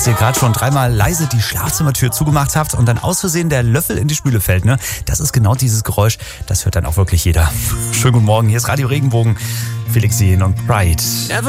ihr gerade schon dreimal leise die Schlafzimmertür zugemacht habt und dann aus Versehen der Löffel in die Spüle fällt, ne? Das ist genau dieses Geräusch, das hört dann auch wirklich jeder. Schönen guten Morgen, hier ist Radio Regenbogen, Felix Jähn und Pride.